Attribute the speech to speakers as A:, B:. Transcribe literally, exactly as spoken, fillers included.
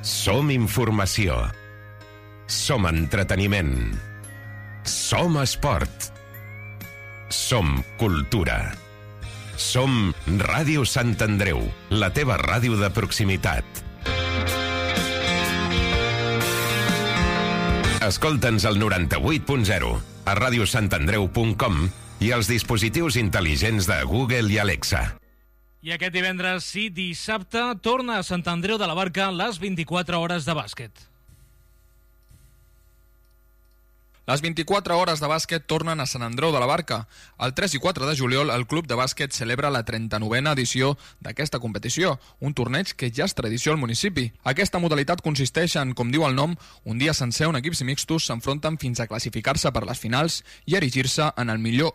A: Som informació. Som entreteniment. Som esport. Som cultura. Som Ràdio Sant Andreu, la teva ràdio de proximitat. Escolta'ns al noranta-vuit punt zero, a radiosantandreu punt com i als dispositius intel·ligents de Google i Alexa.
B: I aquest divendres i dissabte torna a Sant Andreu de la Barca les vint-i-quatre hores de bàsquet.
C: Les vint-i-quatre hores de bàsquet tornen a Sant Andreu de la Barca. El tres i quatre de juliol el club de bàsquet celebra la trenta-novena edició d'aquesta competició, un torneig que ja és tradició al municipi. Aquesta modalitat consisteix en, com diu el nom, un dia sencer on equips mixtos s'enfronten fins a classificar-se per les finals i erigir-se en el millor